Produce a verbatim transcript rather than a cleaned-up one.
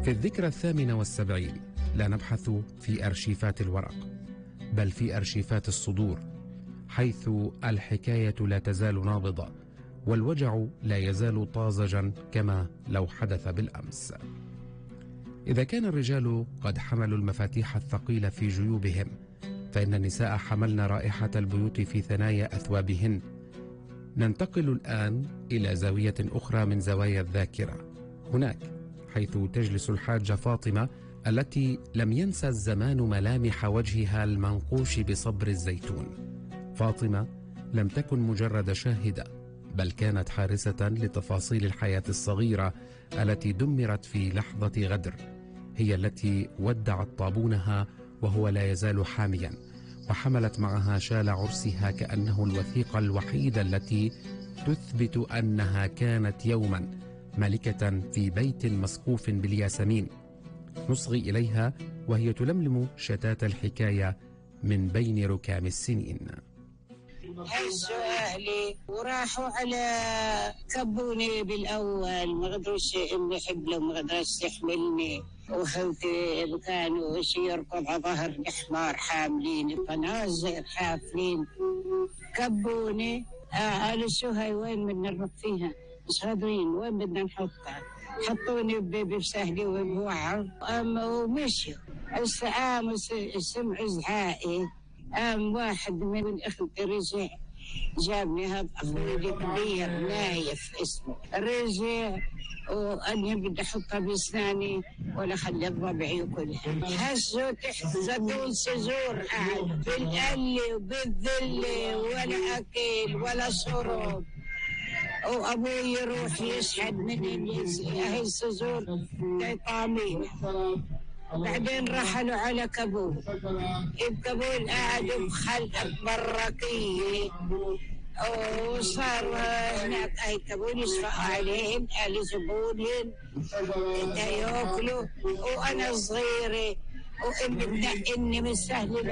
في الذكرى الثامنة والسبعين لا نبحث في أرشيفات الورق، بل في أرشيفات الصدور، حيث الحكاية لا تزال نابضة والوجع لا يزال طازجا كما لو حدث بالأمس. إذا كان الرجال قد حملوا المفاتيح الثقيلة في جيوبهم، فإن النساء حملن رائحة البيوت في ثنايا أثوابهن. ننتقل الآن إلى زاوية أخرى من زوايا الذاكرة، هناك حيث تجلس الحاجة فاطمة التي لم ينسى الزمان ملامح وجهها المنقوش بصبر الزيتون. فاطمة لم تكن مجرد شاهدة، بل كانت حارسة لتفاصيل الحياة الصغيرة التي دمرت في لحظة غدر. هي التي ودعت طابونها وهو لا يزال حاميا، وحملت معها شال عرسها كأنه الوثيقة الوحيدة التي تثبت أنها كانت يوما ملكة في بيت مسقوف بالياسمين. نصغي إليها وهي تلملم شتات الحكاية من بين ركام السنين. هزوا أهلي وراحوا على كبوني بالأول، ما قدروش إني حبله وما قدرش يحملني، وخلتي كانوا يركض على ظهر حمار حاملين طنازر حافلين. كبوني قالوا شو هاي وين بدنا نروح فيها، مش قادرين وين بدنا نحطها، حطوني بسهلي وبوعر ومشوا. هسه قاموا سمعوا زعائي، قام واحد من اخوتي رجع جابني، هذا اخوي كبير نايف اسمه، رجع واني بدي احطها باسناني ولا خلي ضبعي وكلها. هزوا تحت زدون سزور قاعد بالقل وبالذل، ولا اكل ولا شرب، وابوي يروح يشحد من اهل السزور طامين. بعدين رحلوا على كابول، بكابول قعدوا بخلق بركية، وصار هناك أي كابول يشفقوا عليهم، قال يجيبونهم ياكلوا، وأنا صغيرة وإني بدأ إني من سهل